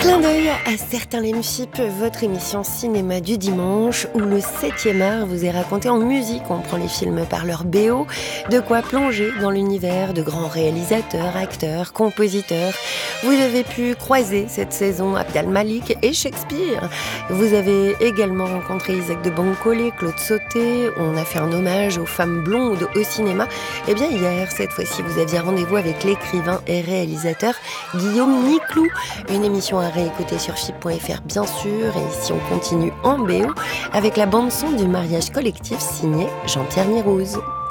Clin d'œil à certains Lemchip, votre émission cinéma du dimanche où le 7e art vous est raconté en musique. On prend les films par leur BO, de quoi plonger dans l'univers de grands réalisateurs, acteurs, compositeurs. Vous avez pu croiser cette saison Abdel Malik et Shakespeare. Vous avez également rencontré Isaac de Bancolé, Claude Sauté. On a fait un hommage aux femmes blondes au cinéma. Et bien hier, cette fois-ci, vous aviez rendez-vous avec l'écrivain et réalisateur Guillaume Niclou. Une émission à réécouter sur FIP.fr bien sûr. Et ici on continue en BO avec la bande-son du mariage collectif signé Jean-Pierre Mirouz.